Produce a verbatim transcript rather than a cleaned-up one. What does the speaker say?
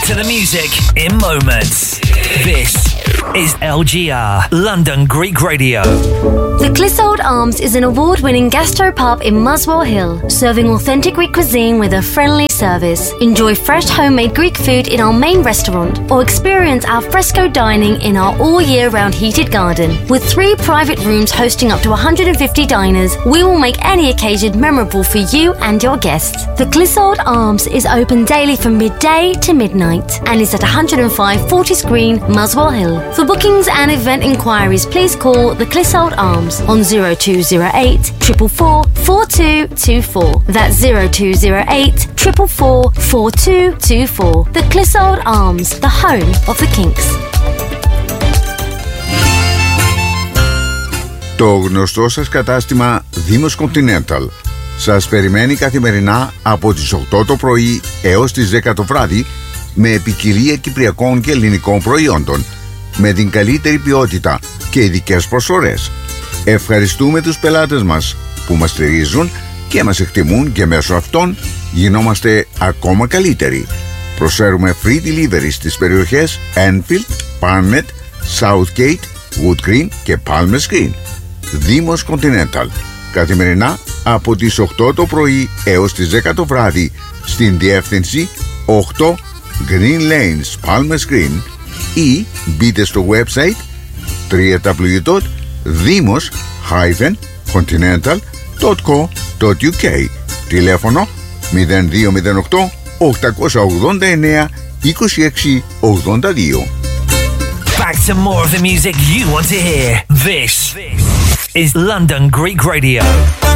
to the music in moments. This is L G R, London Greek Radio. The Clissold Arms is an award-winning gastropub in Muswell Hill, serving authentic Greek cuisine with a friendly service. Enjoy fresh homemade Greek food in our main restaurant or experience our fresco dining in our all-year-round heated garden. With three private rooms hosting up to one hundred fifty diners, we will make any occasion memorable for you and your guests. The Clissold Arms is open daily from midday to midnight and is at one oh five Fortis Green, Muswell Hill. For bookings and event inquiries, please call the Clissold Arms on zero two zero eight, four four four, four two two four. That's zero two zero eight, four four four, four two two four. The Clissold Arms, the home of the Kinks. Το γνωστό σας κατάστημα Δήμος Continental σας περιμένει καθημερινά από τις οκτώ το πρωί έως τις δέκα το βράδυ με ποικιλία κυπριακών και ελληνικών προϊόντων, με την καλύτερη ποιότητα και ειδικές προσφορές. Ευχαριστούμε τους πελάτες μας που μας στηρίζουν και μας εκτιμούν και μέσω αυτών γινόμαστε ακόμα καλύτεροι. Προσφέρουμε free delivery στις περιοχές Enfield, Barnet, Southgate, Wood Green και Palmer's Green. Δήμος Continental. Καθημερινά από τις οκτώ το πρωί έως τις δέκα το βράδυ στην διεύθυνση οκτώ Green Lanes, Palmer's Green, ή μπείτε στο website double-u double-u double-u dot dimos dash continental dot co dot uk. Τηλέφωνο μηδέν δύο μηδέν οκτώ, οκτακόσια ογδόντα εννέα, είκοσι έξι ογδόντα δύο. Back to more of the music you want to hear. This is London Greek Radio.